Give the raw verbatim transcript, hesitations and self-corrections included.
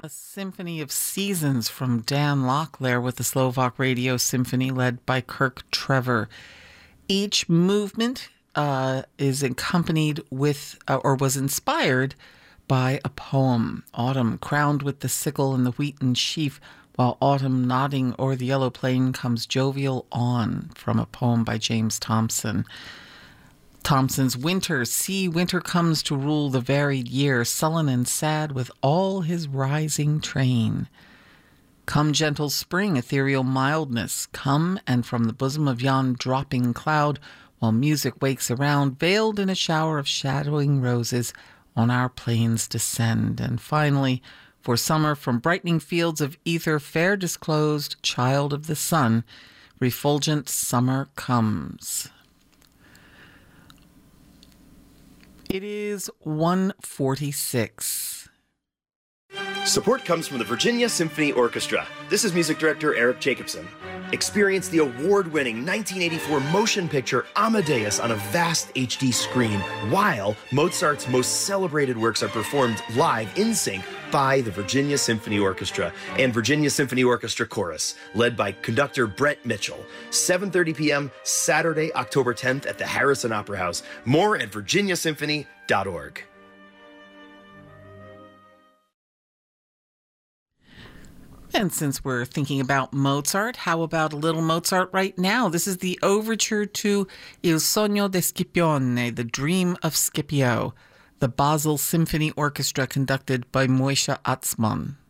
A Symphony of Seasons from Dan Locklear with the Slovak Radio Symphony led by Kirk Trevor. Each movement uh, is accompanied with uh, or was inspired by a poem. Autumn crowned with the sickle and the wheaten sheaf, while autumn nodding o'er the yellow plain comes jovial on, from a poem by James Thompson. Thompson's Winter, see, winter comes to rule the varied year, sullen and sad with all his rising train. Come, gentle spring, ethereal mildness, come, and from the bosom of yon dropping cloud, while music wakes around, veiled in a shower of shadowing roses, on our plains descend. And finally, for summer, from brightening fields of ether, fair disclosed, child of the sun, refulgent summer comes. It is one forty-six. Support comes from the Virginia Symphony Orchestra. This is music director Eric Jacobson. Experience the award-winning nineteen eighty-four motion picture Amadeus on a vast H D screen, while Mozart's most celebrated works are performed live in sync by the Virginia Symphony Orchestra and Virginia Symphony Orchestra Chorus, led by conductor Brent Mitchell. seven thirty p.m. Saturday, October tenth at the Harrison Opera House. More at virginia symphony dot org. And since we're thinking about Mozart, how about a little Mozart right now? This is the overture to Il Sogno di Scipione, The Dream of Scipio, the Basel Symphony Orchestra conducted by Moishe Atzmon.